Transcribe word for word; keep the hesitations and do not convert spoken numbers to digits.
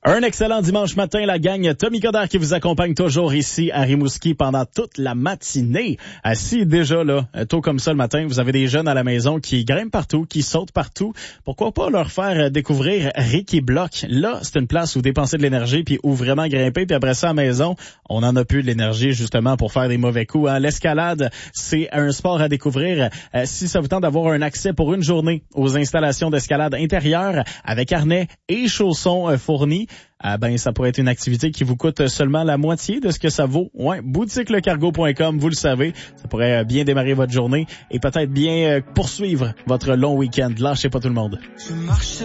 Un excellent dimanche matin, la gang. Tommy Coderre qui vous accompagne toujours ici à Rimouski pendant toute la matinée. Assis déjà là, tôt comme ça le matin, vous avez des jeunes à la maison qui grimpent partout, qui sautent partout. Pourquoi pas leur faire découvrir Ricky Block? Là, c'est une place où dépenser de l'énergie puis où vraiment grimper. Puis après ça, à la maison, on en a plus de l'énergie justement pour faire des mauvais coups. Hein? L'escalade, c'est un sport à découvrir. Euh, si ça vous tente d'avoir un accès pour une journée aux installations d'escalade intérieure avec harnais et chaussons euh, fournis, ah ben ça pourrait être une activité qui vous coûte seulement la moitié de ce que ça vaut. Ouais, boutique le cargo point com, vous le savez, ça pourrait bien démarrer votre journée et peut-être bien poursuivre votre long week-end. Lâchez pas tout le monde.